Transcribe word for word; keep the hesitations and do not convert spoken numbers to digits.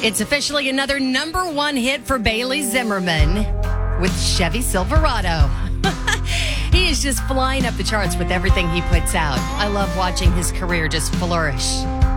It's officially another number one hit for Bailey Zimmerman with Chevy Silverado. He is just flying up the charts with everything he puts out. I love watching his career just flourish.